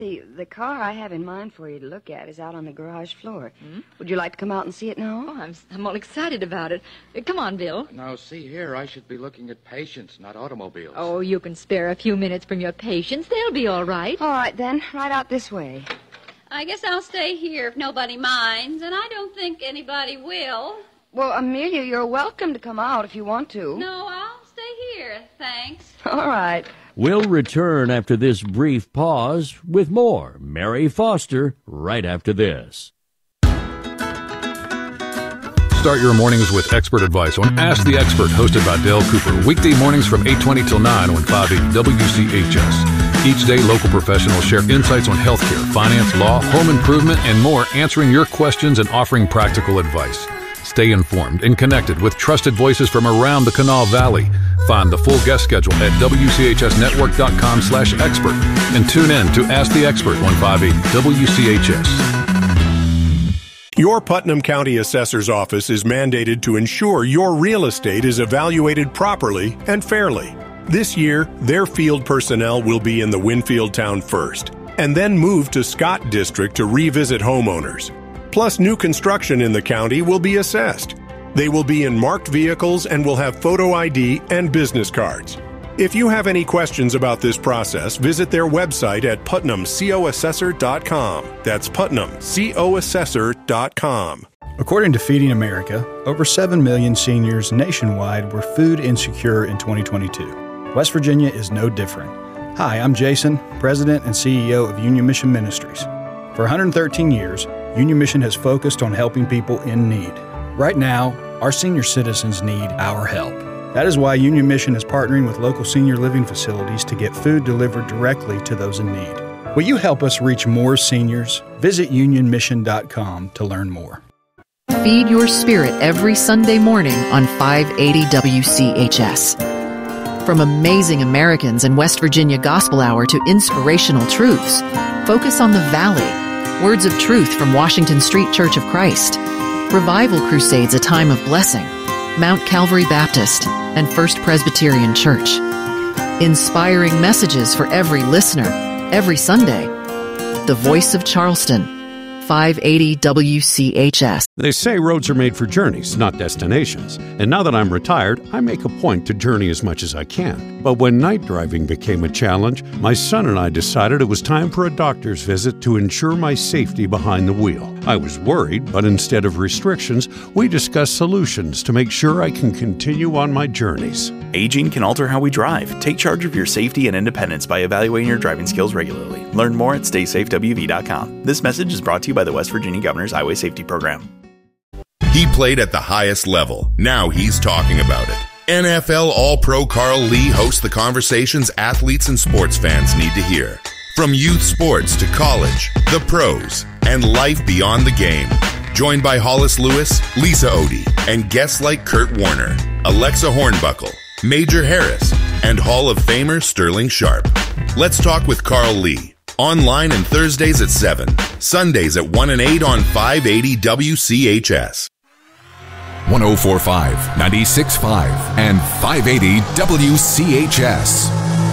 The car I have in mind for you to look at is out on the garage floor. Would you like to come out and see it now? Oh, I'm all excited about it. Come on, Bill. Now, see here, I should be looking at patients, not automobiles. Oh, you can spare a few minutes from your patients. They'll be all right. All right, then. Right out this way. I guess I'll stay here if nobody minds, and I don't think anybody will. Well, Amelia, you're welcome to come out if you want to. No, I'll stay here, thanks. All right. We'll return after this brief pause with more Mary Foster right after this. Start your mornings with expert advice on Ask the Expert, hosted by Dale Cooper. Weekday mornings from 8:20 till 9 on 580 WCHS. Each day, local professionals share insights on healthcare, finance, law, home improvement, and more, answering your questions and offering practical advice. Stay informed and connected with trusted voices from around the Kanawha Valley. Find the full guest schedule at WCHSnetwork.com/expert and tune in to Ask the Expert on 580 WCHS. Your Putnam County Assessor's Office is mandated to ensure your real estate is evaluated properly and fairly. This year, their field personnel will be in the Winfield town first, and then move to Scott District to revisit homeowners. Plus, new construction in the county will be assessed. They will be in marked vehicles and will have photo ID and business cards. If you have any questions about this process, visit their website at PutnamCOAssessor.com. That's PutnamCOAssessor.com. According to Feeding America, over 7 million seniors nationwide were food insecure in 2022. West Virginia is no different. Hi, I'm Jason, President and CEO of Union Mission Ministries. For 113 years, Union Mission has focused on helping people in need. Right now, our senior citizens need our help. That is why Union Mission is partnering with local senior living facilities to get food delivered directly to those in need. Will you help us reach more seniors? Visit unionmission.com to learn more. Feed your spirit every Sunday morning on 580 WCHS. From amazing Americans and West Virginia Gospel Hour to inspirational truths, focus on the Valley. Words of truth from Washington Street Church of Christ. Revival Crusades, a time of blessing. Mount Calvary Baptist and First Presbyterian Church. Inspiring messages for every listener, every Sunday. The Voice of Charleston, 580 WCHS. They say roads are made for journeys, not destinations. And now that I'm retired, I make a point to journey as much as I can. But when night driving became a challenge, my son and I decided it was time for a doctor's visit to ensure my safety behind the wheel. I was worried, but instead of restrictions, we discussed solutions to make sure I can continue on my journeys. Aging can alter how we drive. Take charge of your safety and independence by evaluating your driving skills regularly. Learn more at StaySafeWV.com. This message is brought to you by the West Virginia Governor's Highway Safety Program. He played at the highest level. Now he's talking about it. NFL All-Pro Carl Lee hosts the conversations athletes and sports fans need to hear. From youth sports to college, the pros, and life beyond the game. Joined by Hollis Lewis, Lisa Odie, and guests like Kurt Warner, Alexa Hornbuckle, Major Harris, and Hall of Famer Sterling Sharp. Let's talk with Carl Lee. Online and Thursdays at 7, Sundays at 1 and 8 on 580 WCHS. 104.5, 96.5, and 580 WCHS.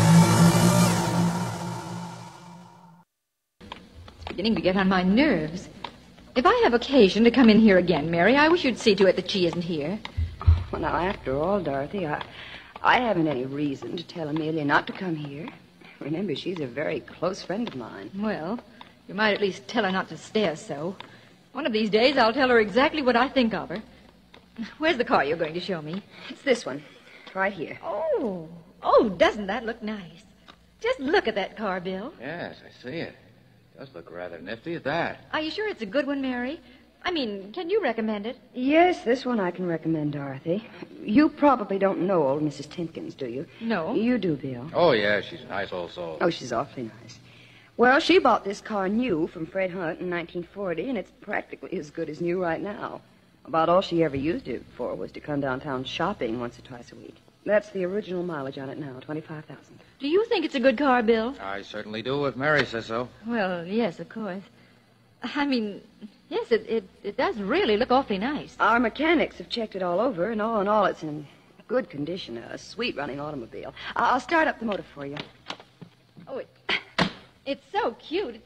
It's beginning to get on my nerves. If I have occasion to come in here again, Mary, I wish you'd see to it that she isn't here. Well, now, after all, Dorothy, I haven't any reason to tell Amelia not to come here. Remember, she's a very close friend of mine. Well, you might at least tell her not to stare so. One of these days, I'll tell her exactly what I think of her. Where's the car you're going to show me? It's this one, right here. Oh, doesn't that look nice? Just look at that car, Bill. Yes, I see it. It does look rather nifty at that. Are you sure it's a good one, Mary? I mean, can you recommend it? Yes, this one I can recommend, Dorothy. You probably don't know old Mrs. Timpkins, do you? No. You do, Bill. Oh, yeah, she's a nice old soul. Oh, she's awfully nice. Well, she bought this car new from Fred Hunt in 1940, and it's practically as good as new right now. About all she ever used it for was to come downtown shopping once or twice a week. That's the original mileage on it now, 25,000. Do you think it's a good car, Bill? I certainly do, if Mary says so. Well, yes, of course. I mean, yes, it does really look awfully nice. Our mechanics have checked it all over, and all in all, it's in good condition. A sweet-running automobile. I'll start up the motor for you. Oh, it's so cute.